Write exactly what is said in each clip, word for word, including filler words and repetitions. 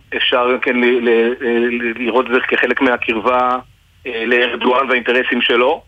אפשר כן לראות את זה כחלק מהקרבה לארדואן והאינטרסים שלו,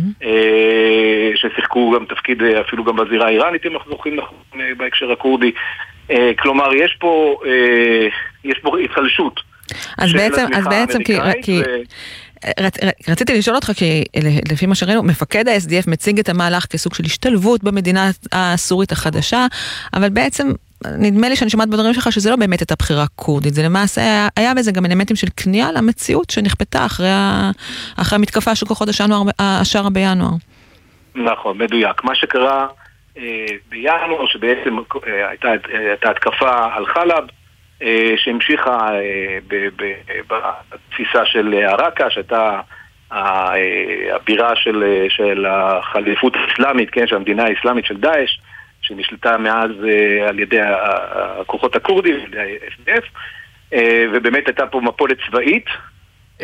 ששיחקו גם תפקיד אפילו גם בזירה האיראנית, אם אנחנו זוכרים נכון בהקשר הקורדי. כלומר, יש פה יש פה התחלשות. אז בעצם, אז בעצם כי, כי רציתי לשאול אותך, כי לפי מה שראינו, מפקד ה-אס די אף מציג את המהלך כסוג של השתלבות במדינה הסורית החדשה, אבל בעצם נדמה לי שאני שומעת בדברים שלך שזה לא באמת את הבחירה הקורדית, זה למעשה היה, היה בזה גם אלמנטים של כניעה למציאות שנכפתה אחרי, אחרי המתקפה של כוחות השער בינואר. נכון, מדויק. מה שקרה אה, בינואר, שבעצם אה, הייתה, הייתה התקפה על חלב, אה, שהמשיכה אה, בתפיסה של הרקה, שהייתה אה, הבירה של, של החליפות האסלאמית, כן, של המדינה האסלאמית של דאעש, שנשלטה מאז uh, על ידי הכוחות הקורדים, על ידי ה-אס די אף, uh, ובאמת הייתה פה מפולת צבאית, uh,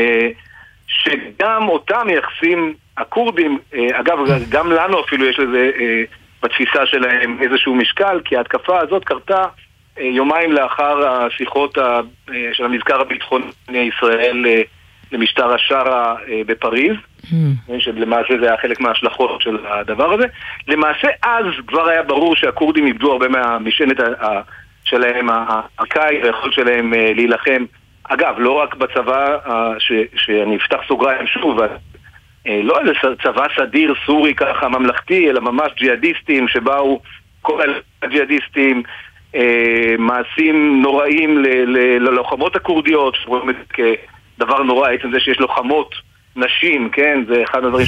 שגם אותם מייחסים הקורדים, uh, אגב, גם לנו אפילו יש לזה uh, בתפיסה שלהם איזשהו משקל, כי ההתקפה הזאת קרתה uh, יומיים לאחר השיחות ה, uh, של המזכר הביטחוני ישראל uh, למשטר השארה uh, בפריז, שלמעשה זה היה חלק מההשלכות של הדבר הזה. למעשה אז כבר היה ברור שהקורדים איבדו הרבה מהמשענת שלהם, הקאי, והיכולת שלהם להילחם. אגב, לא רק בצבא, שאני אפתח סוגריים שוב, לא איזה צבא סדיר סורי ככה ממלכתי, אלא ממש ג'יהאדיסטים שבאו, כל הג'יהאדיסטים, מעשים נוראים ללוחמות הקורדיות, שרואים את זה כדבר נורא, עצם זה שיש לוחמות נשים, כן, זה אחד הדברים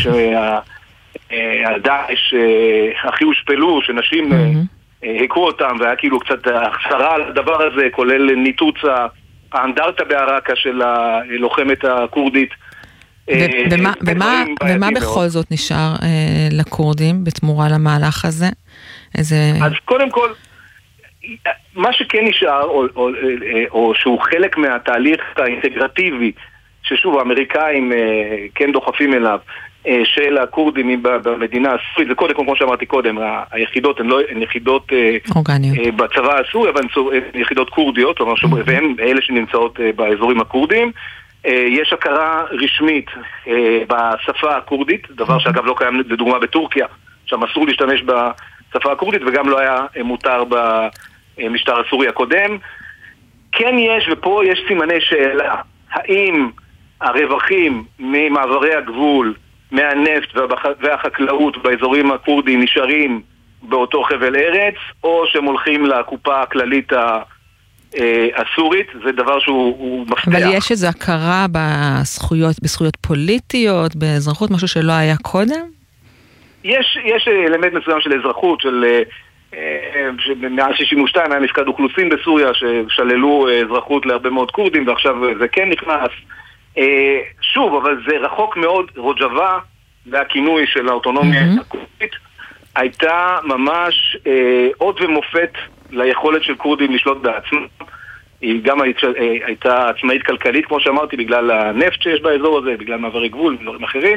שהדאעש הכי הושפלו, שנשים הכו אותם, והיה כאילו קצת החסרה על הדבר הזה, כולל ניתוץ האנדרטה בערקה של הלוחמת הקורדית. ומה בכל זאת נשאר לקורדים בתמורה למהלך הזה? אז קודם כל, מה שכן נשאר, או שהוא חלק מהתהליך האינטגרטיבי, ששוב, האמריקאים כן דוחפים אליו, של הקורדים במדינה הסורית, זה קודם, כמו שאמרתי קודם, היחידות הן לא הן יחידות בצבא הסורי, אבל הן יחידות קורדיות, והן אלה שנמצאות באזורים הקורדים. יש הכרה רשמית בשפה הקורדית, דבר שאגב לא קיים לדוגמה בטורקיה, שם אסור להשתמש בשפה הקורדית, וגם לא היה מותר במשטר הסורי הקודם. כן יש, ופה יש סימני שאלה, האם הרווחים ממעברי הגבול, מהנפט והחקלאות באזורים הקורדים נשארים באותו חבל ארץ, או שהם הולכים לקופה הכללית הסורית, זה דבר שהוא מפתח. אבל יש איזו הכרה בזכויות, בזכויות פוליטיות, באזרחות, משהו שלא היה קודם? יש, יש אלמנט מסוים של אזרחות, של מעל שישים ושתיים היה מפקד אוכלוסין בסוריה, ששללו אזרחות להרבה מאוד קורדים, ועכשיו זה כן נכנס. שוב, אבל זה רחוק מאוד. רוג'בה, והכינוי של האוטונומיה הקורדית, הייתה ממש עוד ומופת ליכולת של קורדים לשלוט בעצמם. היא גם הייתה עצמאית כלכלית, כמו שאמרתי, בגלל הנפט שיש באזור הזה, בגלל מעברי גבול ודברים אחרים.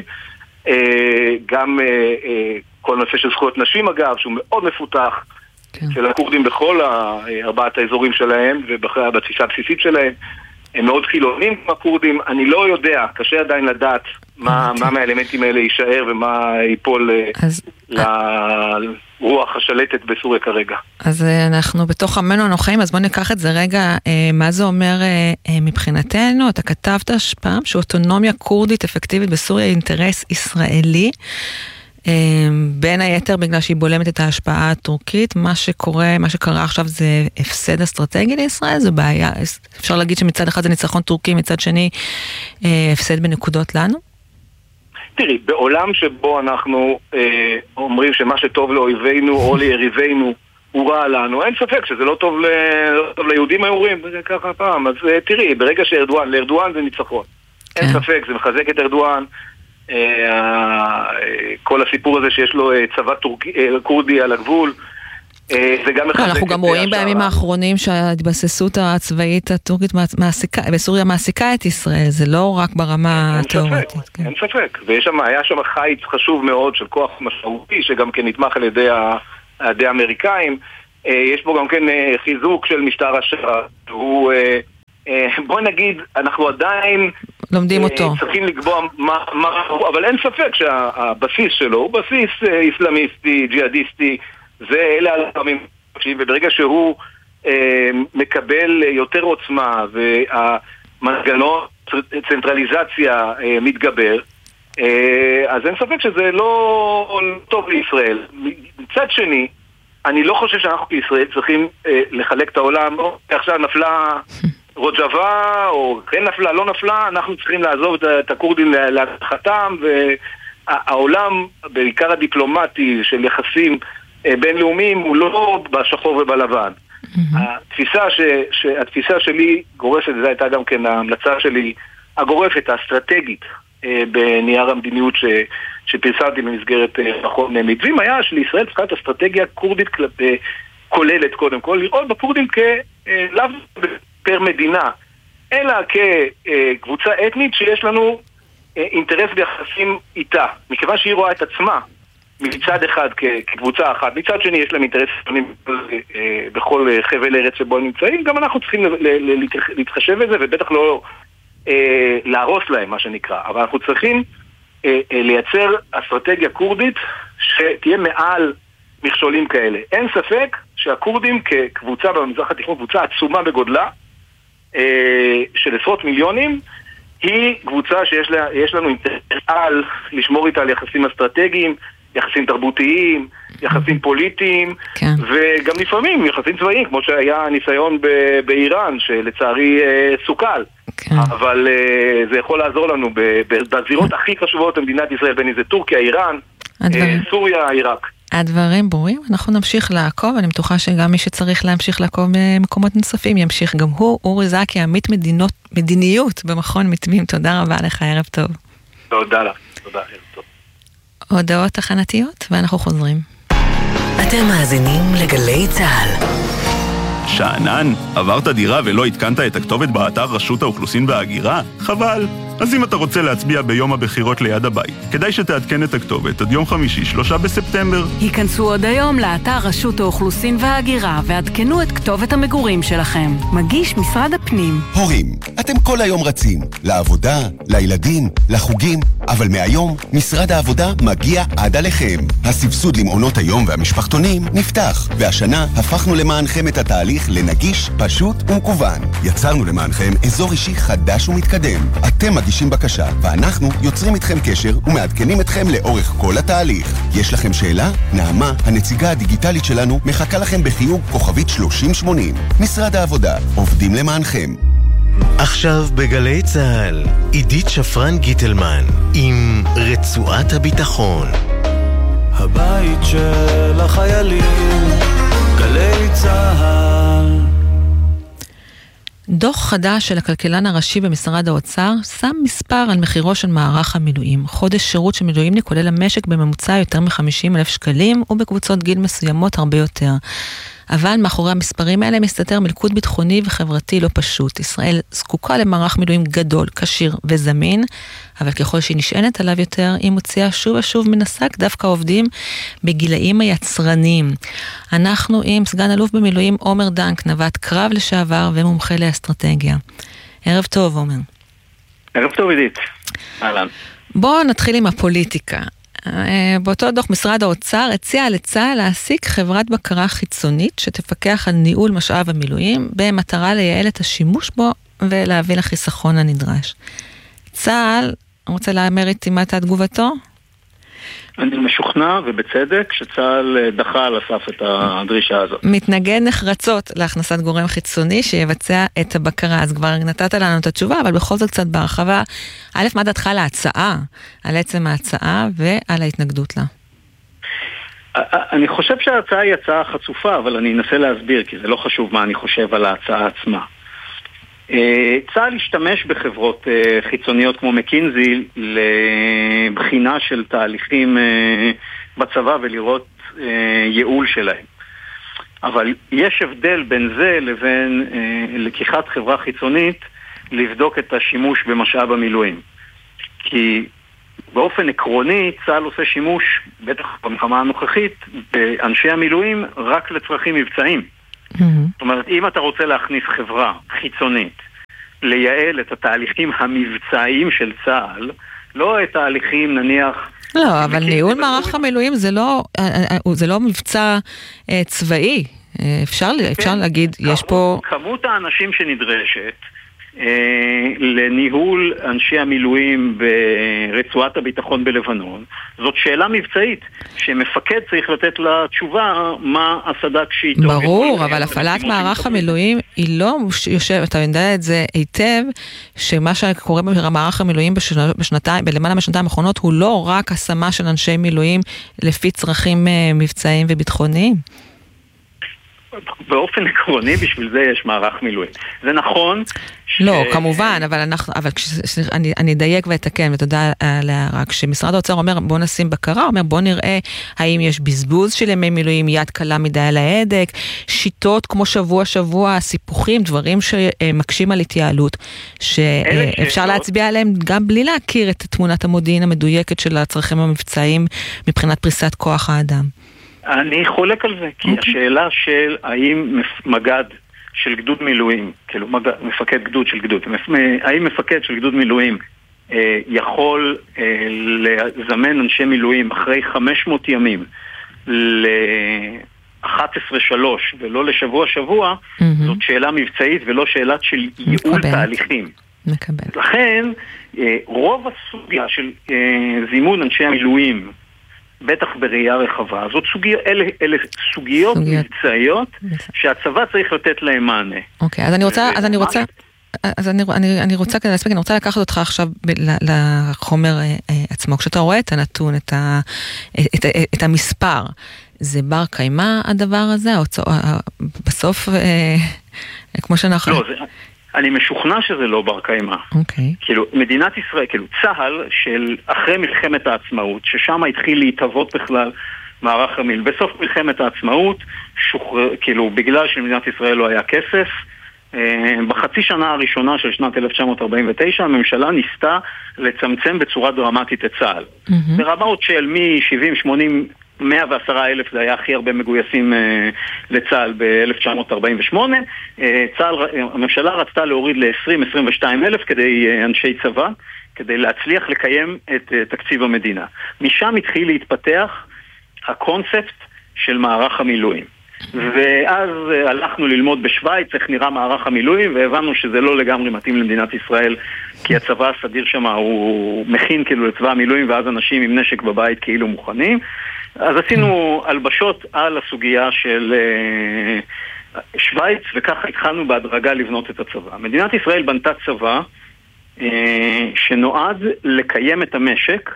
גם כל נושא של זכויות נשים, אגב, שהוא מאוד מפותח, של הקורדים בכל ארבעת האזורים שלהם ובתפיסה הבסיסית שלהם. הם מאוד חילונים כמו הקורדים. אני לא יודע, קשה עדיין לדעת מה, מה מהאלמנטים האלה יישאר ומה ייפול אז, לרוח השלטת בסוריה כרגע. אז אנחנו בתוך עמנו הנוחים, אז בואו ניקח את זה רגע. מה זה אומר מבחינתנו? אתה כתבת פעם שאוטונומיה קורדית אפקטיבית בסוריה היא אינטרס ישראלי, בין היתר בגלל שהיא בולמת את ההשפעה הטורקית. מה שקורה, מה שקרה עכשיו זה הפסד אסטרטגי לישראל, זה בעיה. אפשר להגיד שמצד אחד זה ניצחון טורקי, מצד שני הפסד בנקודות לנו? תראי, בעולם שבו אנחנו אה, אומרים שמה שטוב לאויבינו או ליריבינו הוא רע לנו, אין ספק שזה לא טוב, ל... לא טוב ליהודים היורים, זה ככה פעם. אז אה, תראי, ברגע שארדואן, לארדואן זה ניצחון. כן. אין ספק, זה מחזק את ארדואן. כל הסיפור הזה שיש לו צבא קורדי על הגבול, אנחנו גם רואים בימים האחרונים שההתבססות הצבאית הטורקית בסוריה מעסיקה את ישראל, זה לא רק ברמה התיאורטית. אין ספק, והיה שם חיץ חשוב מאוד של כוח משמעותי שגם כן נתמך על ידי האמריקאים. יש פה גם כן חיזוק של משטר השארה, הוא בואי נגיד, אנחנו עדיין לומדים אותו. צריכים לקבוע מה, מה, אבל אין ספק שהבסיס שלו הוא בסיס איסלאמיסטי, ג'יהאדיסטי, זה אלה הלחמים, וברגע שהוא אה, מקבל יותר עוצמה והמנגנון צנטרליזציה אה, מתגבר, אה, אז אין ספק שזה לא טוב לישראל. מצד שני, אני לא חושב שאנחנו בישראל צריכים אה, לחלק את העולם, או עכשיו נפלה רוג'בה, או כן נפלה, לא נפלה, אנחנו צריכים לעזוב את הכורדים להנחתם, והעולם, בעיקר הדיפלומטי של יחסים אה, בינלאומיים, הוא לא בשחור ובלבן. התפיסה, ש, ש, התפיסה שלי גורפת, זו הייתה גם כן ההמלצה שלי, הגורפת, האסטרטגית, אה, בנייר המדיניות ש... שפרסמתי במסגרת מכון מתווים, היה שלישראל צריכה את אסטרטגיה קורדית כוללת קודם כל, לראות בכורדים כלאו פר מדינה, אלא כקבוצה אתנית שיש לנו אינטרס ביחסים איתה, מכיוון שהיא רואה את עצמה מצד אחד כקבוצה אחת, מצד שני יש להם אינטרס בכל חבל ארץ שבו הם נמצאים, גם אנחנו צריכים להתחשב בזה, ובטח לא להרוס להם מה שנקרא, אבל אנחנו צריכים לייצר אסטרטגיה קורדית שתהיה מעל מכשולים כאלה. אין ספק שהקורדים כקבוצה במזרח התיכון, קבוצה עצומה בגודלה של עשרות מיליונים, היא קבוצה שיש לה, יש לנו אינטרס לשמור איתה על יחסים אסטרטגיים, יחסים תרבותיים, יחסים פוליטיים, כן. וגם לפעמים יחסים צבאיים, כמו שהיה ניסיון ב- באיראן, שלצערי סוכל. כן. אבל uh, זה יכול לעזור לנו בזירות הכי חשובות במדינת ישראל, בין אם זה טורקיה, איראן, הדברים... סוריה, עיראק. הדברים ברורים, אנחנו נמשיך לעקוב, אני בטוחה שגם מי שצריך להמשיך לעקוב במקומות נוספים ימשיך גם הוא. אורי זקי, עמית מדינות, מדיניות במכון מתווים, תודה רבה לך, ערב טוב. תודה לך, תודה, ערב טוב. הודעות תחנתיות ואנחנו חוזרים. אתם מאזינים לגלי צהל. שענן, עברת דירה ולא התקנת את הכתובת באתר רשות האוכלוסין וההגירה? חבל. אז אם אתה רוצה להצביע ביום הבחירות ליד הבית, כדאי שתעדכן את הכתובת עד יום חמישי, שלושה בספטמבר. היכנסו עוד היום לאתר רשות האוכלוסין וההגירה ועדכנו את כתובת המגורים שלכם. מגיש משרד הפנים. הורים, אתם כל היום רצים לעבודה, לילדים, לחוגים, אבל מהיום משרד העבודה מגיע עד עליכם. הסבסוד למעונות היום והמשפחתונים נפתח, והשנה הפכנו למענכם את התהליך לנגיש, פשוט ומקוון. יצרנו למענכם אזור אישי חדש ומתקדם. אתם מגישים בקשה, ואנחנו יוצרים איתכם קשר ומעדכנים אתכם לאורך כל התהליך. יש לכם שאלה? נעמה, הנציגה הדיגיטלית שלנו, מחכה לכם בחיוג כוכבית שלושים שמונים. משרד העבודה, עובדים למענכם. עכשיו בגלי צהל, עידית שפרן גיטלמן עם רצועת הביטחון. הבית של החיילים, גלי צהל. דוח חדש של הכלכלן הראשי במשרד האוצר שם מספר על מחירו של מערך המילואים. חודש שירות של מילואימניק כולל המשק בממוצע יותר מ-חמישים אלף שקלים, ובקבוצות גיל מסוימות הרבה יותר. אבל מאחורי המספרים האלה מסתתר מלכוד ביטחוני וחברתי לא פשוט. ישראל זקוקה למערך מילואים גדול, קשיר וזמין, אבל ככל שהיא נשענת עליו יותר, היא מוציאה שוב ושוב מן השק דווקא עובדים בגילאים היצרניים. אנחנו עם סגן אלוף במילואים עומר דנק, נווט קרב לשעבר ומומחה לאסטרטגיה. ערב טוב, עומר. ערב טוב, עידית. אהלן. בואו נתחיל עם הפוליטיקה. באותו דוח משרד האוצר הציע לצה"ל להעסיק חברת בקרה חיצונית שתפקח על ניהול משאב המילואים במטרה לייעל את השימוש בו ולהביא לחיסכון הנדרש. צה"ל רוצה לאמר איתי מה הייתה תגובתו? אני משוכנע ובצדק שצה"ל דחה על הסף את הדרישה הזאת. מתנגד נחרצות להכנסת גורם חיצוני שיבצע את הבקרה. אז כבר נתת לנו את התשובה, אבל בכל זאת קצת בהרחבה. א', מה דעתך להצעה, על עצם ההצעה ועל ההתנגדות לה? אני חושב שההצעה היא הצעה חצופה, אבל אני אנסה להסביר, כי זה לא חשוב מה אני חושב על ההצעה עצמה. צה"ל השתמש בחברות חיצוניות כמו מקינזי לבחינה של תהליכים בצבא ולראות ייעול שלהם. אבל יש הבדל בין זה לבין לקיחת חברה חיצונית לבדוק את השימוש במשאב המילואים. כי באופן עקרוני צה"ל עושה שימוש, בטח במלחמה הנוכחית, באנשי המילואים רק לצרכים מבצעיים. זאת אומרת, אם אתה רוצה להכניס חברה חיצונית לייעל את התהליכים המבצעיים של צה"ל, לא את תהליכים נניח... לא, אבל ניהול מערך המילואים זה לא, זה לא מבצע צבאי. אפשר, אפשר להגיד, יש פה... כמות האנשים שנדרשת לניהול אנשי המילואים ברצועת הביטחון בלבנון, זאת שאלה מבצעית, שמפקד צריך לתת לה תשובה מה הסד"כ שאיתו. ברור, אבל הפעלת מערך המילואים היא לא יושבת, אתה יודע את זה היטב, שמה שקורה במערך המילואים בשנתיים, בלמעלה משנתיים האחרונות, הוא לא רק השמה של אנשי מילואים לפי צרכים מבצעיים וביטחוניים. באופן עקרוני, בשביל זה יש מערך מילואים. זה נכון. לא, כמובן, אבל אנחנו, אבל אני, אני אדייק ואתקן, ותודה עליה, רק שמשרד האוצר אומר, בוא נשים בקרה, אומר, בוא נראה האם יש בזבוז של ימי מילואים, יד קלה מדי על ההדק, שיטות כמו שבוע שבוע, סיפוחים, דברים שמקשים על התייעלות, שאפשר להצביע עליהם גם בלי להכיר את תמונת המודיעין המדויקת של הצרכים המבצעיים, מבחינת פריסת כוח האדם. אני חולק על זה, כי okay. השאלה של האם מגד של גדוד מילואים, כאילו מגד, מפקד גדוד של גדוד, האם מפקד של גדוד מילואים אה, יכול אה, לזמן אנשי מילואים אחרי חמש מאות ימים ל-אחת עשרה שלוש ולא לשבוע שבוע, mm-hmm. זאת שאלה מבצעית ולא שאלה של ייעול מקבל. תהליכים. מקבל. לכן, אה, רוב הסוגיה של אה, זימון אנשי המילואים, בטח בראייה רחבה, זאת סוגיה, אלה, אלה סוגיות מבצעיות שהצבא צריך לתת להם מענה. אוקיי, אז אני רוצה, אז אני רוצה, אז אני, אני, אני רוצה כדי להספיק, אני רוצה לקחת אותך עכשיו לחומר עצמו. כשאתה רואה את הנתון, את, ה, את, את המספר, זה בר קיימה הדבר הזה? בסוף, כמו שאנחנו... לא, זה... אני משוכנע שזה לא בר קיימה. אוקיי. כאילו, מדינת ישראל, כאילו, צה"ל של אחרי מלחמת העצמאות, ששם התחיל להתהוות בכלל מערך המילואים. בסוף מלחמת העצמאות, שוחרר, כאילו, בגלל שלמדינת ישראל לא היה כסף, בחצי שנה הראשונה של שנת אלף תשע מאות ארבעים ותשע, הממשלה ניסתה לצמצם בצורה דרמטית את צה"ל. Mm-hmm. ברמות של מ-שבעים שמונים מאה ועשרה אלף, זה היה הכי הרבה מגויסים אה, לצה"ל ב-אלף תשע מאות ארבעים ושמונה. אה, צה"ל, הממשלה רצתה להוריד ל-עשרים עד עשרים ושתיים אלף כדי אה, אנשי צבא, כדי להצליח לקיים את אה, תקציב המדינה. משם התחיל להתפתח הקונספט של מערך המילואים. ואז אה, הלכנו ללמוד בשוויץ איך נראה מערך המילואים, והבנו שזה לא לגמרי מתאים למדינת ישראל, כי הצבא הסדיר שם הוא מכין כאילו לצבא המילואים, ואז אנשים עם נשק בבית כאילו מוכנים. אז עשינו הלבשות על הסוגיה של uh, שוויץ, וככה התחלנו בהדרגה לבנות את הצבא. מדינת ישראל בנתה צבא uh, שנועד לקיים את המשק.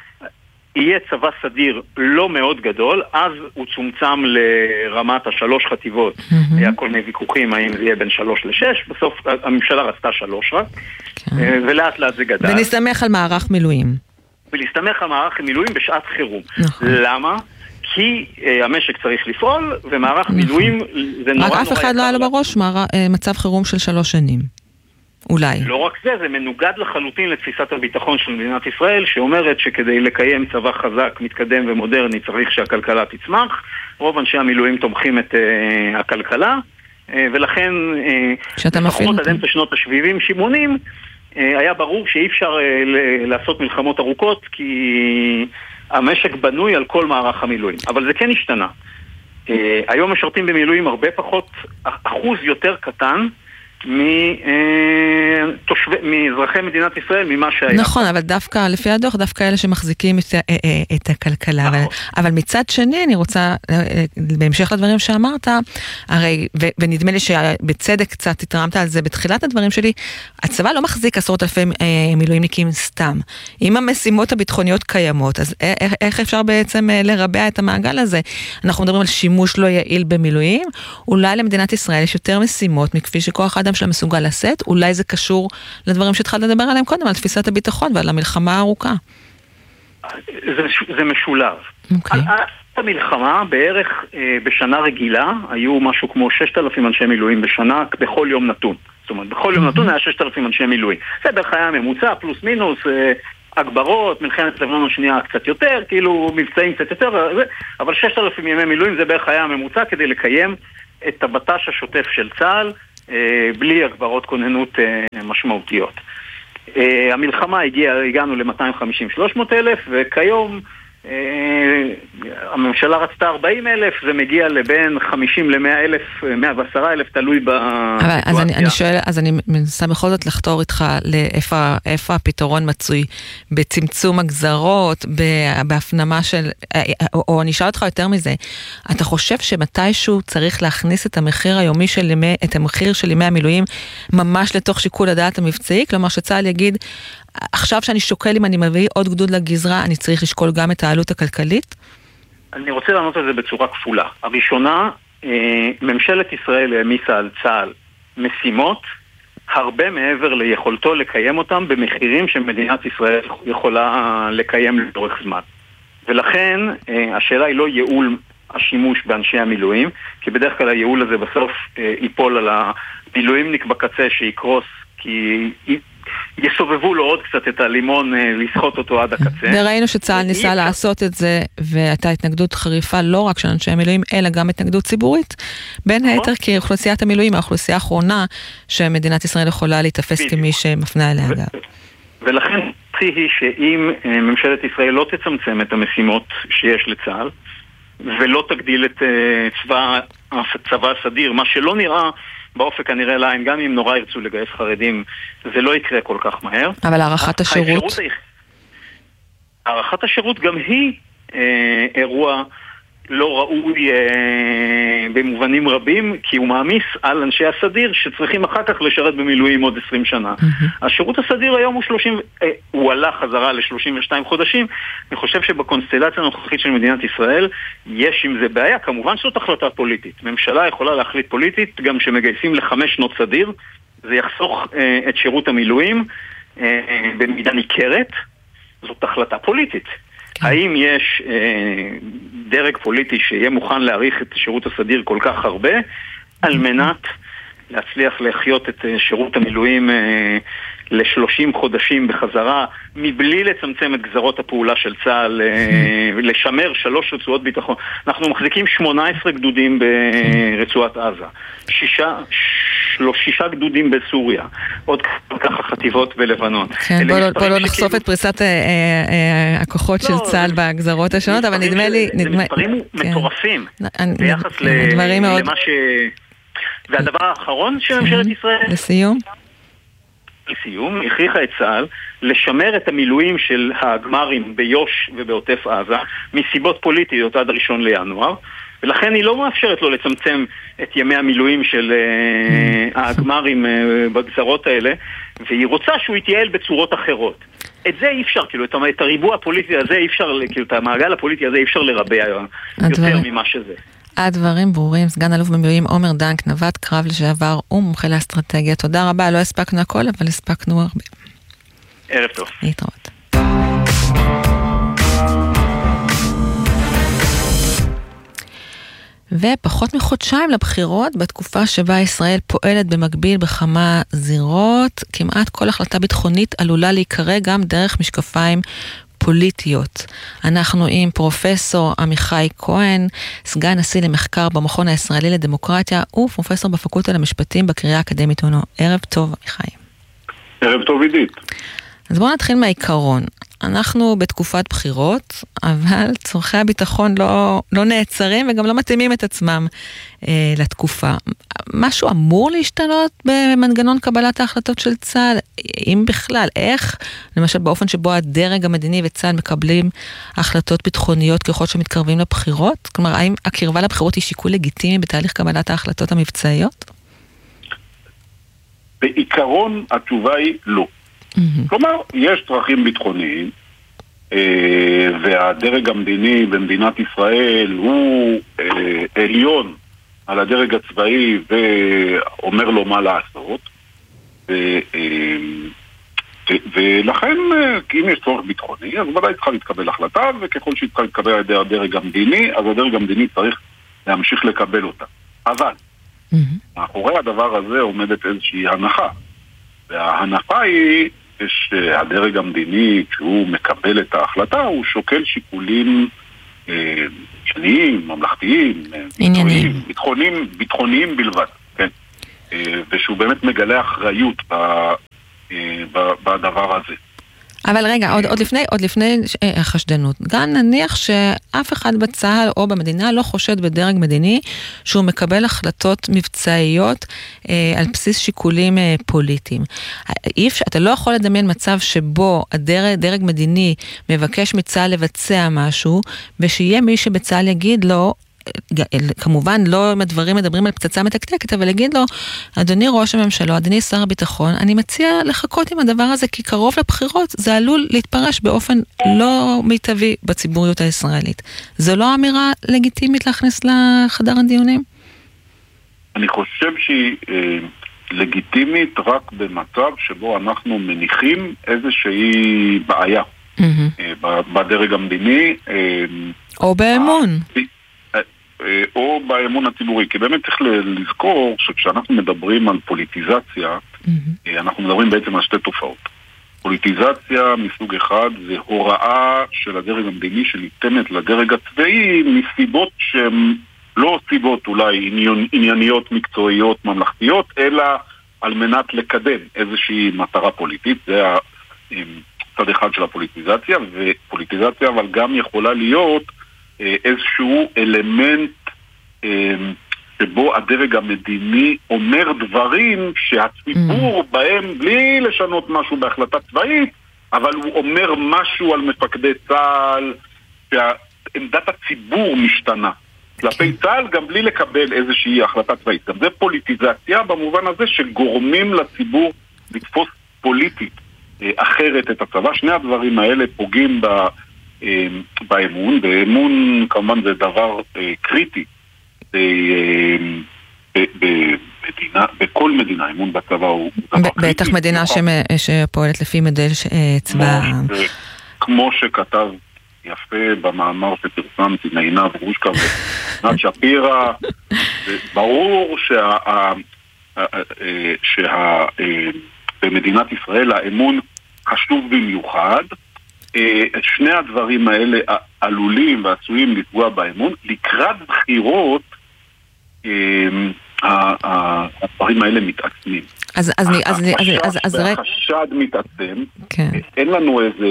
יהיה צבא סדיר לא מאוד גדול, אז הוא צומצם לרמת השלוש חטיבות. Mm-hmm. היה כל מיני ויכוחים האם זה יהיה בין שלוש לשש, בסוף הממשלה רצתה שלוש רק, okay. ולאט לאט זה גדל. ונסתמך על מערך מילואים. ולהסתמך על מערך מילואים בשעת חירום. נכון. למה? כי אה, המשק צריך לפעול, ומערך נכון. מילואים זה נורא נורא... רק אף אחד לא היה לו בראש מער... מצב חירום של שלוש שנים. אולי. לא רק זה, זה מנוגד לחלוטין לתפיסת הביטחון של מדינת ישראל, שאומרת שכדי לקיים צבא חזק, מתקדם ומודרני, צריך שהכלכלה תצמח. רוב אנשי המילואים תומכים את אה, הכלכלה, אה, ולכן אה, לפחות עד אמצע שנות ה-שבעים שמונים, היה ברור שאי אפשר לעשות מלחמות ארוכות, כי המשק בנוי על כל מערך המילואים. אבל זה כן השתנה. היום משרתים במילואים הרבה פחות, אחוז יותר קטן, מאזרחי מדינת ישראל, ממה שהיה. נכון, אבל דווקא, לפי הדוח, דווקא אלה שמחזיקים את, את הכלכלה. נכון. אבל, אבל מצד שני, אני רוצה, בהמשך לדברים שאמרת, הרי, ו, ונדמה לי שבצדק קצת התרמת על זה בתחילת הדברים שלי, הצבא לא מחזיק עשרות אלפי מילואימניקים סתם. אם המשימות הביטחוניות קיימות, אז איך, איך אפשר בעצם לרבע את המעגל הזה? אנחנו מדברים על שימוש לא יעיל במילואים, אולי למדינת ישראל יש יותר משימות מכפי שכוח האדם שלה מסוגל לשאת, אולי זה קשור לדברים שהתחלת לדבר עליהם קודם, על תפיסת הביטחון ועל המלחמה הארוכה. זה, זה משולב. Okay. על, על המלחמה בערך אה, בשנה רגילה, היו משהו כמו ששת אלפים אנשי מילואים בשנה, בכל יום נתון. זאת אומרת, בכל יום mm-hmm. נתון היה ששת אלפים אנשי מילואים. זה בערך היה ממוצע, פלוס מינוס, אה, הגברות, מלחמת לבנון השנייה קצת יותר, כאילו מבצעים קצת יותר, אבל ששת אלפים ימי מילואים זה בערך היה הממוצע כדי לקיים את הבט"ש השוטף של צה"ל, בלי הגברות כוננות משמעותיות. המלחמה הגיעה, הגענו ל-מאתיים וחמישים שלוש מאות אלף, וכיום הממשלה רצתה ארבעים אלף, זה מגיע לבין חמישים למאה אלף, מאה ועשרה אלף, תלוי בסיטואציה. אז אני, אני שואל, אז אני מנסה בכל זאת לחתור איתך לאיפה איפה הפתרון מצוי, בצמצום הגזרות, בהפנמה של, או, או אני אשאל אותך יותר מזה, אתה חושב שמתישהו צריך להכניס את המחיר היומי של ימי, את המחיר של ימי המילואים ממש לתוך שיקול הדעת המבצעי? כלומר שצה"ל יגיד, עכשיו שאני שוקל אם אני מביא עוד גדוד לגזרה, אני צריך לשקול גם את העלות הכלכלית? אני רוצה לענות על זה בצורה כפולה. הראשונה, ממשלת ישראל העמיסה על צה"ל משימות הרבה מעבר ליכולתו לקיים אותם במחירים שמדינת ישראל יכולה לקיים לאורך זמן. ולכן השאלה היא לא ייעול השימוש באנשי המילואים, כי בדרך כלל הייעול הזה בסוף ייפול על המילואימניק בקצה שיקרוס, כי יסובבו לו עוד קצת את הלימון, לסחוט אותו עד הקצה. וראינו שצה"ל ניסה לעשות את זה, והייתה התנגדות חריפה לא רק של אנשי המילואים, אלא גם התנגדות ציבורית, בין היתר כי אוכלוסיית המילואים, האוכלוסייה האחרונה שמדינת ישראל יכולה להתאפס כמי שמפנה אליה גב. ולכן היא שאם ממשלת ישראל לא תצמצם את המשימות שיש לצה"ל, ולא תגדיל את צבא, הצבא הסדיר, מה שלא נראה באופק הנראה לעין, גם אם נורא ירצו לגייס חרדים, זה לא יקרה כל כך מהר. אבל הערכת השירות? הערכת השירות גם היא אה, אירוע לא ראוי אה, במובנים רבים, כי הוא מעמיס על אנשי הסדיר שצריכים אחר כך לשרת במילואים עוד עשרים שנה. Mm-hmm. השירות הסדיר היום הוא שלושים, אה, הוא עלה חזרה ל-שלושים ושניים חודשים. אני חושב שבקונסטלציה הנוכחית של מדינת ישראל יש עם זה בעיה. כמובן שזאת החלטה פוליטית. ממשלה יכולה להחליט פוליטית גם שמגייסים לחמש שנות סדיר. זה יחסוך אה, את שירות המילואים אה, אה, במידה ניכרת. זאת החלטה פוליטית. האם יש אה, דרג פוליטי שיהיה מוכן להאריך את שירות הסדיר כל כך הרבה, על מנת להצליח לחיות את שירות המילואים אה, ל-שלושים חודשים בחזרה, מבלי לצמצם את גזרות הפעולה של צה"ל, אה, לשמר שלוש רצועות ביטחון. אנחנו מחזיקים שמונה עשרה גדודים ברצועת עזה, שישה, שישה גדודים בסוריה, עוד ככה חטיבות בלבנון. כן, בוא לא נחשוף את פריסת הכוחות של צה"ל בגזרות השונות, אבל נדמה לי... זה מספרים מטורפים, ביחס למה ש... והדבר האחרון של ממשלת ישראל... לסיום? לסיום, הכריחה את צה"ל לשמר את המילואים של הגמרים ביוש ובעוטף עזה, מסיבות פוליטיות עד הראשון לינואר, ולכן היא לא מאפשרת לו לצמצם את ימי המילואים של הגמרים בגזרות האלה, והיא רוצה שהוא יתייעל בצורות אחרות. את זה אי אפשר, כאילו, את הריבוע הפוליטי הזה אי אפשר, כאילו, את המעגל הפוליטי הזה אי אפשר לרבע יותר ממה שזה. הדברים ברורים. סגן אלוף במילואים עומר דנק, נווט קרב לשעבר ומומחה לאסטרטגיה. תודה רבה, לא הספקנו הכל, אבל הספקנו הרבה. ערב טוב. להתראות. ופחות מחודשיים לבחירות, בתקופה שבה ישראל פועלת במקביל בכמה זירות, כמעט כל החלטה ביטחונית עלולה להיקרא גם דרך משקפיים פוליטיות. אנחנו עם פרופסור עמיחי כהן, סגן נשיא למחקר במכון הישראלי לדמוקרטיה, ופרופסור בפקולטה למשפטים בקריה האקדמית אונו. ערב טוב, עמיחי. ערב טוב, עידית. אז בואו נתחיל מהעיקרון. אנחנו בתקופת בחירות, אבל צורכי הביטחון לא, לא נעצרים וגם לא מתאימים את עצמם אה, לתקופה. משהו אמור להשתנות במנגנון קבלת ההחלטות של צה"ל? אם בכלל, איך, למשל באופן שבו הדרג המדיני וצה"ל מקבלים החלטות ביטחוניות ככל שמתקרבים לבחירות? כלומר, האם הקרבה לבחירות היא שיקול לגיטימי בתהליך קבלת ההחלטות המבצעיות? בעיקרון התשובה היא לא. כלומר, יש צרכים ביטחוניים, והדרג המדיני במדינת ישראל הוא עליון על הדרג הצבאי ואומר לו מה לעשות, ולכן אם יש צורך ביטחוני אז ודאי צריכה להתקבל החלטה, וככל שהיא צריכה להתקבל על ידי הדרג המדיני אז הדרג המדיני צריך להמשיך לקבל אותה. אבל מאחורי הדבר הזה עומדת איזושהי הנחה, וההנחה היא שהדרג המדיני, כשהוא מקבל את ההחלטה, הוא שוקל שיקולים אה, שניים, ממלכתיים, ענייניים, ביטחוניים, ביטחוניים בלבד. כן. ושהוא באמת מגלה אחריות בדבר הזה. אבל רגע, עוד, עוד לפני, עוד לפני החשדנות, גם נניח שאף אחד בצה"ל או במדינה לא חושד בדרג מדיני שהוא מקבל החלטות מבצעיות אה, על בסיס שיקולים אה, פוליטיים. איף, אתה לא יכול לדמיין מצב שבו הדרג, דרג מדיני מבקש מצה"ל לבצע משהו, ושיהיה מי שבצה"ל יגיד לו, כמובן לא עם הדברים מדברים על פצצה מתקתקת, אבל להגיד לו, אדוני ראש הממשלה, אדוני שר הביטחון, אני מציע לחכות עם הדבר הזה, כי קרוב לבחירות זה עלול להתפרש באופן לא מיטבי בציבוריות הישראלית. זו לא אמירה לגיטימית להכניס לחדר הדיונים? אני חושב שהיא אה, לגיטימית רק במצב שבו אנחנו מניחים איזושהי בעיה mm-hmm. אה, בדרג המדיני. אה, או באמון. אה, או באמון הציבורי, כי באמת צריך לזכור שכשאנחנו מדברים על פוליטיזציה, mm-hmm. אנחנו מדברים בעצם על שתי תופעות. פוליטיזציה מסוג אחד זה הוראה של הדרג המדיני שניתנת לדרג הצבאי מסיבות שהן לא סיבות אולי ענייניות, מקצועיות, ממלכתיות, אלא על מנת לקדם איזושהי מטרה פוליטית. זה הצד אחד של הפוליטיזציה, ופוליטיזציה אבל גם יכולה להיות איזשהו אלמנט שבו הדרג המדיני אומר דברים שהציבור בהם, בלי לשנות משהו בהחלטה צבאית, אבל הוא אומר משהו על מפקדי צה"ל, שעמדת הציבור משתנה כלפי צה"ל גם בלי לקבל איזושהי החלטה צבאית. גם זה פוליטיזציה במובן הזה שגורמים לציבור לתפוס פוליטית אחרת את הצבא. שני הדברים האלה פוגעים ב... באמון, באמון כמובן זה דבר אה, קריטי אה, במדינה, בכל מדינה, אמון בצבא הוא דבר קריטי. בטח מדינה שפועלת לפי מודל צבא. כמו שכתב יפה במאמר שפרסמתי מעינב רושקה ונת שפירא, ברור שבמדינת ישראל האמון חשוב במיוחד. שני הדברים האלה עלולים ועשויים לפגוע באמון. לקראת בחירות הדברים האלה מתעצמים. החשד מתעצם, אין לנו איזה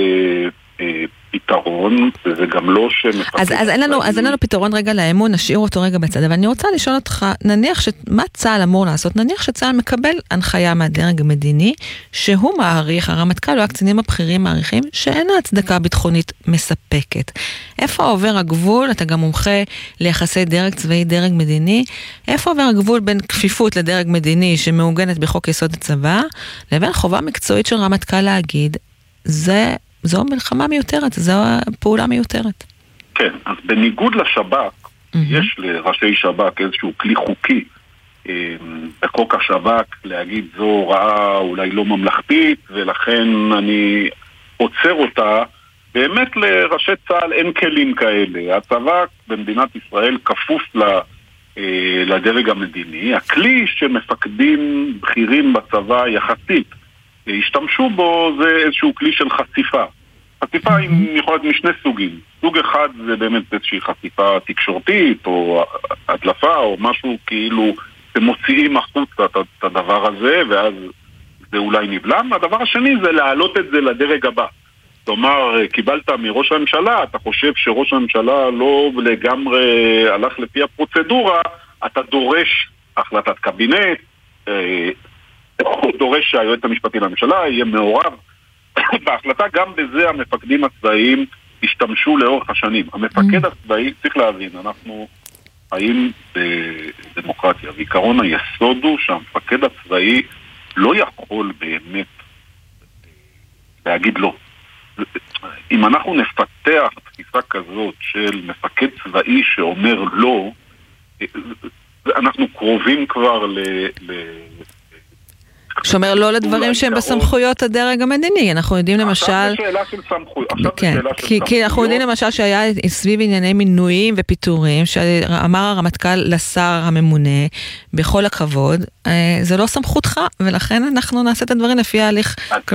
פתרון, וזה גם לא שמפקד... אז, אז אין לנו, אז אין לנו פתרון רגע לאמון, נשאיר אותו רגע בצד, אבל אני רוצה לשאול אותך, נניח ש... מה צה"ל אמור לעשות? נניח שצה"ל מקבל הנחיה מהדרג המדיני, שהוא מעריך, הרמטכ"ל או הקצינים הבכירים מעריכים, שאין הצדקה ביטחונית מספקת. איפה עובר הגבול? אתה גם מומחה ליחסי דרג צבאי, דרג מדיני. איפה עובר הגבול בין כפיפות לדרג מדיני, שמעוגנת בחוק יסוד הצבא, לבין חובה מקצועית של רמטכ"ל להגיד, זה... זו מלחמה מיותרת, זו פעולה מיותרת. כן, אז בניגוד לשב"כ, mm-hmm. יש לראשי שב"כ איזשהו כלי חוקי בחוק השב"כ להגיד זו הוראה אולי לא ממלכתית, ולכן אני עוצר אותה. באמת לראשי צה"ל אין כלים כאלה. הצבא במדינת ישראל כפוף לדרג המדיני. הכלי שמפקדים בכירים בצבא יחסית השתמשו בו זה איזשהו כלי של חשיפה. חשיפה היא יכולה להיות משני סוגים. סוג אחד זה באמת איזושהי חשיפה תקשורתית או הדלפה או משהו כאילו שמוציאים החוצה את הדבר הזה ואז זה אולי נבלם. הדבר השני זה להעלות את זה לדרג הבא. כלומר, קיבלת מראש הממשלה, אתה חושב שראש הממשלה לא לגמרי הלך לפי הפרוצדורה, אתה דורש החלטת קבינט, הוא דורש שהיועץ המשפטי לממשלה יהיה מעורב בהחלטה. גם בזה המפקדים הצבאיים השתמשו לאורך השנים. המפקד הצבאי, צריך להבין, אנחנו חיים בדמוקרטיה, ועיקרון היסוד הוא שהמפקד הצבאי לא יכול באמת להגיד לא. אם אנחנו נפתח תפיסה כזאת של מפקד צבאי שאומר לא, אנחנו קרובים כבר ל... ל שאומר לא לדברים שהם בסמכויות הדרג המדיני. אנחנו יודעים למשל... עכשיו זה שאלה של סמכויות. כן, כי אנחנו יודעים למשל שהיה סביב ענייני מינויים ופיטורים, שאמר הרמטכ"ל לשר הממונה, בכל הכבוד, זה לא סמכותך, ולכן אנחנו נעשה את הדברים לפי ההליך.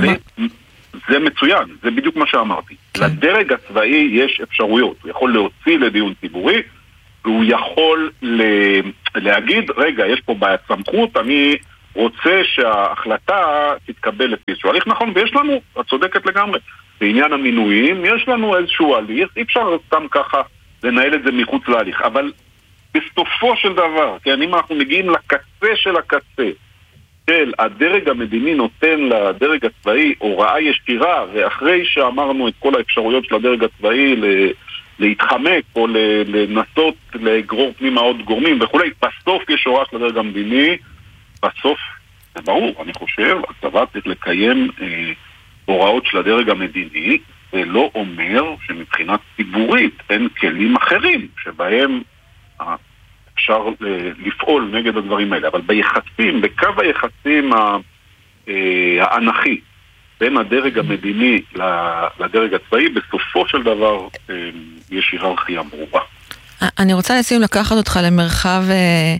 זה מצוין, זה בדיוק מה שאמרתי. לדרג הצבאי יש אפשרויות. הוא יכול להוציא לדיון ציבורי, והוא יכול להגיד, רגע, יש פה בעיית סמכות, אני רוצה שההחלטה תתקבל לפי איזשהו הליך נכון, ויש לנו, את צודקת לגמרי, בעניין המינויים, יש לנו איזשהו הליך, אי אפשר סתם ככה לנהל את זה מחוץ להליך, אבל בסופו של דבר, כן, אם אנחנו מגיעים לקצה של הקצה, של הדרג המדיני נותן לדרג הצבאי הוראה ישירה, ואחרי שאמרנו את כל האפשרויות של הדרג הצבאי להתחמק או לנסות לגרור פנימה עוד גורמים וכולי, בסוף יש הוראה של הדרג המדיני, בסוף זה ברור, אני חושב, הצבא צריך לקיים אה, הוראות של הדרג המדיני, זה לא אומר שמבחינת ציבורית אין כלים אחרים שבהם אה, אפשר אה, לפעול נגד הדברים האלה, אבל ביחסים, בקו היחסים ה, אה, האנכי בין הדרג המדיני לדרג הצבאי, בסופו של דבר אה, יש היררכיה ברורה. אני רוצה לשים לקחת אותך למרחב אה,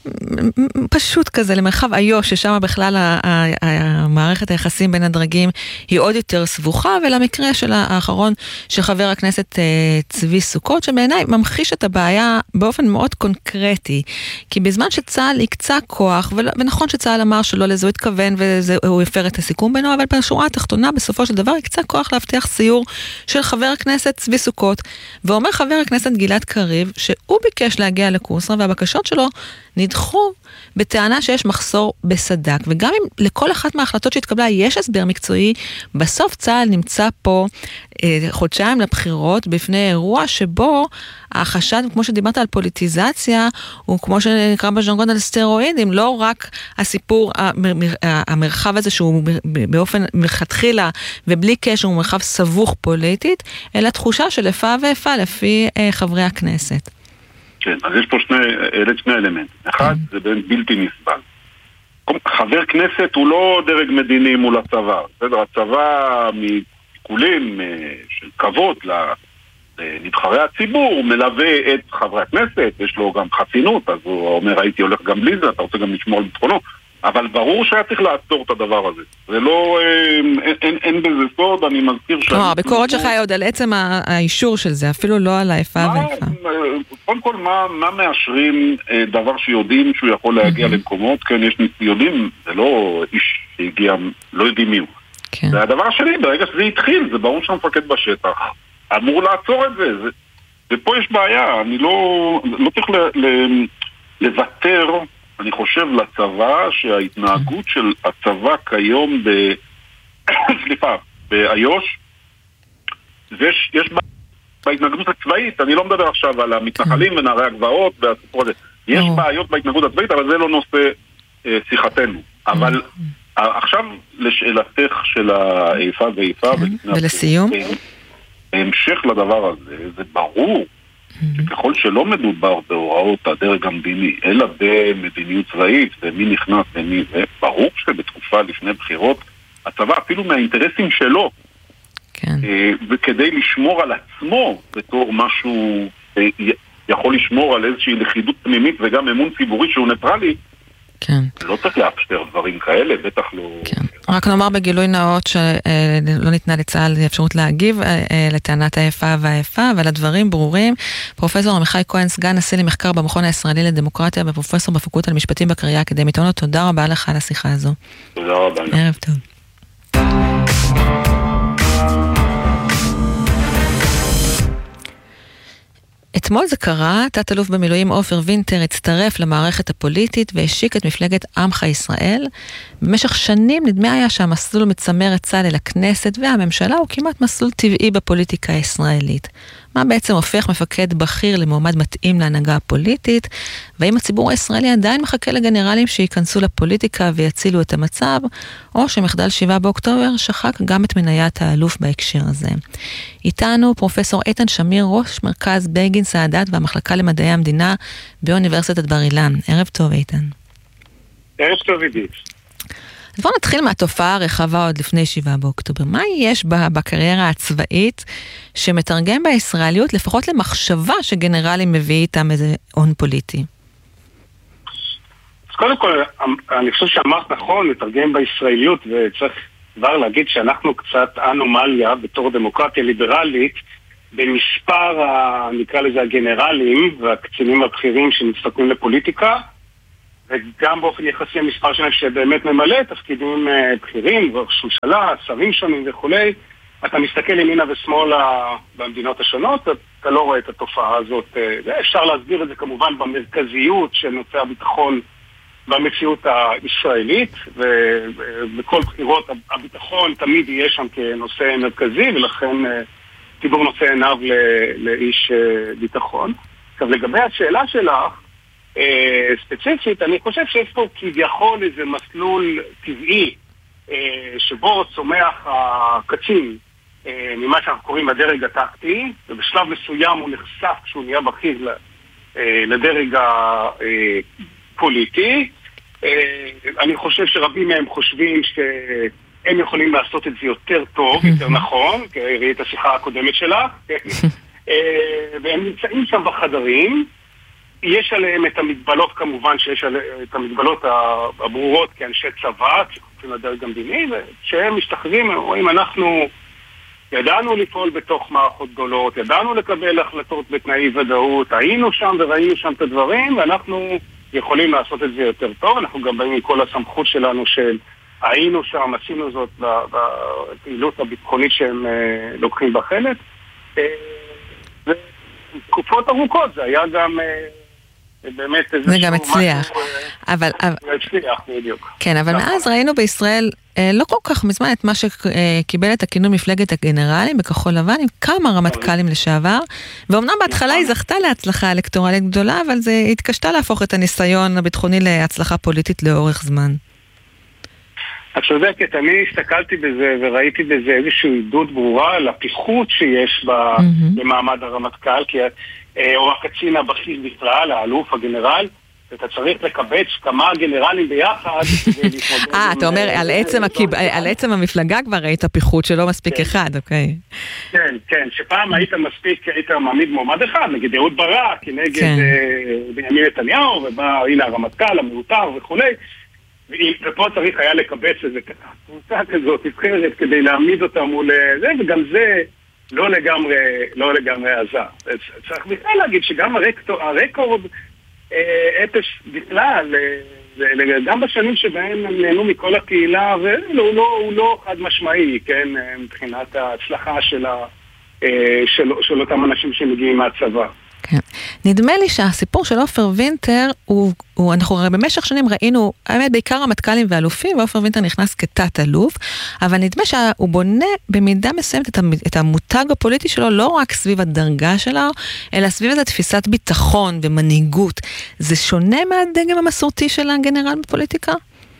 פשוט כזה, למרחב איו"ש, ששם בכלל המערכת היחסים בין הדרגים היא עוד יותר סבוכה, ולמקרה של האחרון של חבר הכנסת צבי סוכות, שבעיניי ממחיש את הבעיה באופן מאוד קונקרטי, כי בזמן שצה"ל יקצה כוח, ונכון שצה"ל אמר שלא לזה הוא התכוון והוא הפר את הסיכום בינו, אבל בשורה התחתונה בסופו של דבר יקצה כוח להבטיח סיור של חבר הכנסת צבי סוכות, ואומר חבר הכנסת גלעד קריב שהוא ביקש להגיע לקורסרה, והבקשות שלו נדחו בטענה שיש מחסור בסדק, וגם אם לכל אחת מההחלטות שהתקבלה יש הסבר מקצועי, בסוף צה"ל נמצא פה אה, חודשיים לבחירות בפני אירוע שבו החשד, כמו שדיברת על פוליטיזציה, הוא כמו שנקרא בז'רגון על סטרואידים, לא רק הסיפור, המר, המרחב הזה שהוא באופן מלכתחילה ובלי קשר הוא מרחב סבוך פוליטית, אלא תחושה של איפה ואיפה לפי אה, חברי הכנסת. כן, אז יש פה שני, אלה שני אלמנטים. אחד, זה בין בלתי נסבל. חבר כנסת הוא לא דרג מדיני מול הצבא. בסדר, הצבא משיקולים של כבוד לנבחרי הציבור, הוא מלווה את חברי הכנסת, יש לו גם חסינות, אז הוא אומר, הייתי הולך גם בלי זה, אתה רוצה גם לשמור על ביטחונו. אבל ברור שהיה צריך לעצור את הדבר הזה. זה לא, אין, אין, אין בזה סוד, אני מזכיר ש... לא, הביקורת שלך היא עוד על עצם האישור של זה, אפילו לא על האיפה ואיפה. קודם כל, מה, מה מאשרים דבר שיודעים שהוא יכול להגיע למקומות? כן, יש יודעים, זה לא איש שהגיע, לא יודעים מי הוא. כן. והדבר השני, ברגע שזה התחיל, זה ברור שהמפקד בשטח אמור לעצור את זה. זה ופה יש בעיה, אני לא, לא צריך ל, ל, לוותר... אני חושב לצבא שההתנהגות של הצבא כיום ב... סליחה, באיו"ש, ויש, יש בהתנהגות הצבאית, אני לא מדבר עכשיו על המתנחלים ונערי הגבעות והסיפור הזה, יש בעיות בהתנהגות הצבאית, אבל זה לא נושא אה, שיחתנו. אבל עכשיו לשאלתך של האיפה ואיפה, ולסיום? בהמשך לדבר הזה, זה ברור, שככל שלא מדובר בהוראות הדרג המדיני, אלא במדיניות צבאית, ומי נכנס ומי זה, ברור שבתקופה לפני בחירות, הצבא אפילו מהאינטרסים שלו, כן. וכדי לשמור על עצמו בתור משהו, יכול לשמור על איזושהי לכידות פנימית וגם אמון ציבורי שהוא ניטרלי, כן. לא צריך לאפשר דברים כאלה, בטח לא... כן. רק נאמר בגילוי נאות שלא ניתנה לצה"ל אפשרות להגיב לטענת האיפה והאיפה, אבל הדברים ברורים. פרופסור עמיחי כהן, סגן נשיא למחקר במכון הישראלי לדמוקרטיה ופרופסור בפקולטה למשפטים בקריה האקדמית אונו, תודה רבה לך על השיחה הזו. תודה רבה. ערב טוב. אתמול זה קרה, תת-אלוף במילואים עופר וינטר הצטרף למערכת הפוליטית והשיק את מפלגת עמך ישראל. במשך שנים נדמה היה שהמסלול מצמר את צה"ל אל הכנסת והממשלה הוא כמעט מסלול טבעי בפוליטיקה הישראלית. מה בעצם הופך מפקד בכיר למועמד מתאים להנהגה הפוליטית, והאם הציבור הישראלי עדיין מחכה לגנרלים שיכנסו לפוליטיקה ויצילו את המצב, או שמחדל שבעה באוקטובר שחק גם את מניית האלוף בהקשר הזה. איתנו פרופסור איתן שמיר, ראש מרכז בגין סעדת והמחלקה למדעי המדינה באוניברסיטת בר אילן. ערב טוב איתן. ערב טוב עידית. אז בואו נתחיל מהתופעה הרחבה עוד לפני שבעה באוקטובר. מה יש בקריירה הצבאית שמתרגם בישראליות לפחות למחשבה שגנרלים מביא איתם איזה הון פוליטי? אז קודם כל, אני חושב שאמרת נכון, מתרגם בישראליות, וצריך כבר להגיד שאנחנו קצת אנומליה בתור דמוקרטיה ליברלית, במספר, נקרא לזה הגנרלים והקצינים הבכירים שמסתכלים לפוליטיקה, וגם באופן יחסי מספר שלהם שבאמת ממלא תפקידים בכירים, ראש ממשלה, שרים שונים וכולי, אתה מסתכל ימינה ושמאלה במדינות השונות, אתה לא רואה את התופעה הזאת. אפשר להסביר את זה כמובן במרכזיות של נושא הביטחון במציאות הישראלית, ובכל בחירות הביטחון תמיד יהיה שם כנושא מרכזי, ולכן ציבור נושא עיניו לאיש ביטחון. עכשיו, לגבי השאלה שלך, ספציפית, אני חושב שיש פה כביכול איזה מסלול טבעי שבו צומח הקצין ממה שאנחנו קוראים הדרג הטקטי, ובשלב מסוים הוא נחשף כשהוא נהיה בכיר לדרג הפוליטי. אני חושב שרבים מהם חושבים שהם יכולים לעשות את זה יותר טוב, יותר נכון, כי ראי את השיחה הקודמת שלה, והם נמצאים שם בחדרים. יש עליהם את המגבלות, כמובן שיש עליהם את המגבלות הברורות כאנשי צבא, שכותבים לדרג המדיני, וכשהם משתחררים, רואים, אנחנו ידענו לפעול בתוך מערכות גדולות, ידענו לקבל החלטות בתנאי ודאות, היינו שם וראינו שם את הדברים, ואנחנו יכולים לעשות את זה יותר טוב. אנחנו גם באים עם כל הסמכות שלנו של היינו שם, עשינו זאת בפעילות הביטחונית שהם לוקחים בחלק. ותקופות ארוכות, זה היה גם באמת זה גם הצליח. אבל הצליח, בדיוק. כן, אבל מאז ראינו בישראל לא כל כך מזמן את מה שקיבל את הכינוי מפלגת הגנרלים בכחול לבן, עם כמה רמטכ"לים לשעבר, ואומנם בהתחלה היא זכתה להצלחה אלקטורלית גדולה, אבל זה התקשתה להפוך את הניסיון הביטחוני להצלחה פוליטית לאורך זמן. את צודקת, אני הסתכלתי בזה וראיתי בזה איזושהי עדות ברורה לפיחות שיש במעמד הרמטכ"ל, כי או הקצין הבכיר בכלל, האלוף, הגנרל, אתה צריך לקבץ כמה גנרלים ביחד. אה, אתה אומר, על עצם המפלגה כבר ראית פיחות שלא מספיק אחד, אוקיי. כן, כן, שפעם היית מספיק, היית מעמיד מועמד אחד, נגד אהוד ברק, נגד בנימין נתניהו, ובא, הנה הרמטכ"ל, המיותר וכולי, ופה צריך היה לקבץ איזה קבוצה כזאת, נבחרת, כדי להעמיד אותה מול זה, וגם זה לא לגמרי, לא לגמרי עזר. צריך בכלל להגיד שגם הרקורד אפס בכלל, גם בשנים שבהם הם נהנו מכל הקהילה, הוא לא חד משמעי, כן, מבחינת ההצלחה של אותם אנשים שמגיעים מהצבא. כן. נדמה לי שהסיפור של עופר וינטר, הוא, הוא, אנחנו הרי במשך שנים ראינו, האמת, בעיקר המטכ"לים ואלופים, ועופר וינטר נכנס כתת אלוף, אבל נדמה שהוא בונה במידה מסוימת את, את המותג הפוליטי שלו, לא רק סביב הדרגה שלו, אלא סביב איזו תפיסת ביטחון ומנהיגות. זה שונה מהדגם המסורתי של הגנרל בפוליטיקה?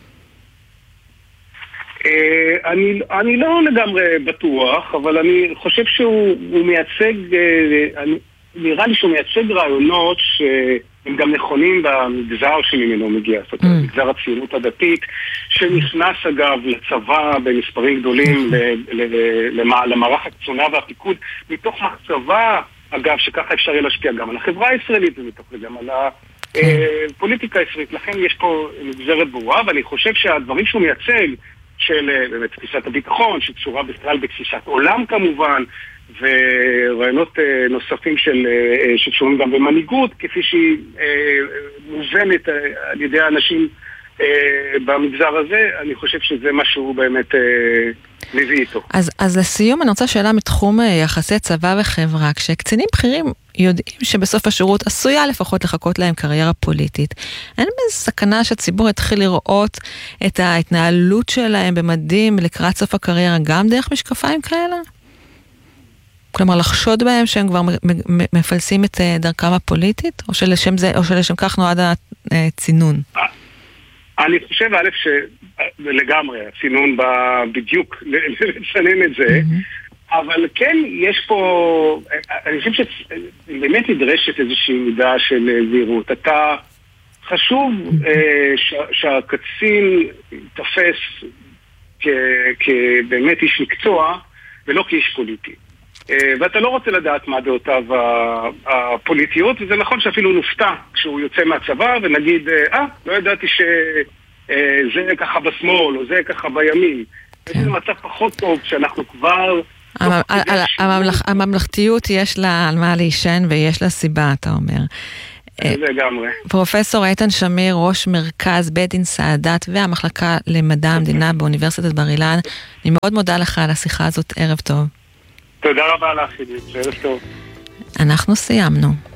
אני, אני לא לגמרי בטוח, אבל אני חושב שהוא מייצג, אני, נראה לי שהוא מייצג רעיונות שהם גם נכונים במגזר שממנו מגיע, זאת אומרת, מגזר הציונות הדתית, שנכנס אגב לצבא במספרים גדולים למערך הקצונה והפיקוד, מתוך מחשבה, אגב, שככה אפשר יהיה להשפיע גם על החברה הישראלית ומתוך זה גם על הפוליטיקה הישראלית. לכן יש פה מגזרת ברורה, ואני חושב שהדברים שהוא מייצג של באמת תפיסת הביטחון, שקשורה בכלל בתפיסת עולם כמובן, ורעיונות נוספים של, שקשורים גם במנהיגות, כפי שהיא מובנת על ידי האנשים במגזר הזה, אני חושב שזה משהו באמת מביא איתו. אז, אז לסיום אני רוצה שאלה מתחום יחסי צבא וחברה, כשקצינים בכירים יודעים שבסוף השירות עשויה לפחות לחכות להם קריירה פוליטית, אין בזה סכנה שהציבור יתחיל לראות את ההתנהלות שלהם במדים לקראת סוף הקריירה גם דרך משקפיים כאלה? כלומר, לחשוד בהם שהם כבר מפלסים את דרכם הפוליטית, או שלשם זה, או שלשם כך נועד הצינון? אני חושב, א', שלגמרי, הצינון בדיוק לצנן את זה, אבל כן, יש פה, אני חושב שבאמת נדרשת איזושהי מידה של זהירות. אתה חשוב שהקצין תפס כבאמת איש מקצוע, ולא כאיש פוליטי. ואתה לא רוצה לדעת מה דעותיו הפוליטיות, וזה נכון שאפילו נופתע כשהוא יוצא מהצבא ונגיד, אה, לא ידעתי שזה ככה בשמאל או זה ככה בימין. זה מצב פחות טוב שאנחנו כבר... הממלכתיות יש לה על מה להישן ויש לה סיבה, אתה אומר. לגמרי. פרופסור איתן שמיר, ראש מרכז בית דין סעדת והמחלקה למדע המדינה באוניברסיטת בר אילן, אני מאוד מודה לך על השיחה הזאת, ערב טוב. תודה רבה לך, עידית, ערב טוב. אנחנו סיימנו.